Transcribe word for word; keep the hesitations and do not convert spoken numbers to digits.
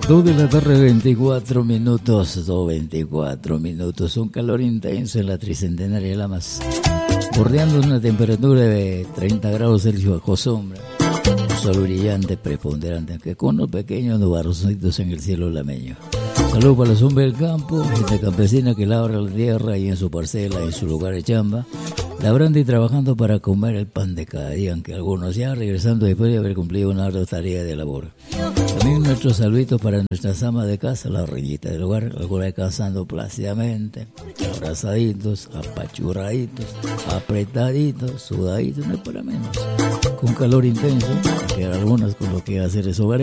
dos de la tarde, veinticuatro minutos, dos veinticuatro minutos, un calor intenso en la Tricentenaria Lamas, bordeando una temperatura de treinta grados Celsius bajo sombra, un sol brillante, preponderante, aunque con unos pequeños nubarrositos en el cielo lameño. Saludos para los hombres del campo, gente campesina que labra la tierra y en su parcela, en su lugar de chamba, labrando y trabajando para comer el pan de cada día, aunque algunos ya regresando después de haber cumplido una ardua tarea de labor. También nuestros saluditos para nuestras amas de casa, la reñita del hogar, algunas descansando plácidamente, abrazaditos, apachurraditos, apretaditos, sudaditos, no es para menos. Con calor intenso, que algunas con lo que hacer es hogar.